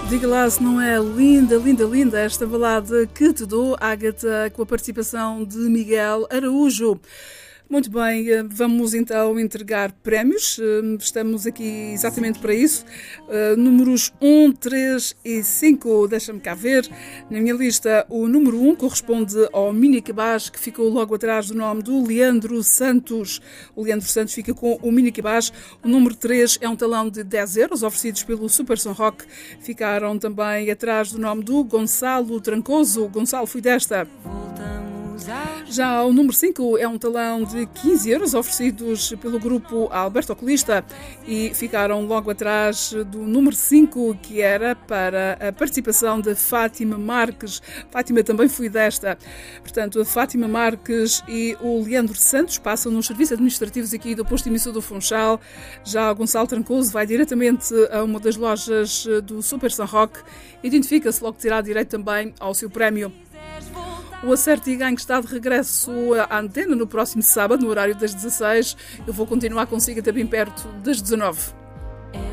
Diga lá se não é linda, linda, linda esta balada que te dou, Ágata, com a participação de Miguel Araújo. Muito bem, vamos então entregar prémios, estamos aqui exatamente para isso, números 1, 3 e 5, deixa-me cá ver, na minha lista o número 1 corresponde ao Mini Cabaz, que ficou logo atrás do nome do Leandro Santos. O Leandro Santos fica com o Mini Cabaz. O número 3 é um talão de 10 euros oferecidos pelo Super Som Rock, ficaram também atrás do nome do Gonçalo Trancoso. Gonçalo, fui desta. Já o número 5 é um talão de 15 euros oferecidos pelo grupo Alberto Oculista e ficaram logo atrás do número 5, que era para a participação de Fátima Marques. Fátima, também fui desta. Portanto, a Fátima Marques e o Leandro Santos passam nos serviços administrativos aqui do posto emissor do Funchal. Já o Gonçalo Trancoso vai diretamente a uma das lojas do Super Som Rock. Identifica-se, logo terá direito também ao seu prémio. O Acerto e Ganho está de regresso à antena no próximo sábado, no horário das 16. Eu vou continuar consigo até bem perto das 19.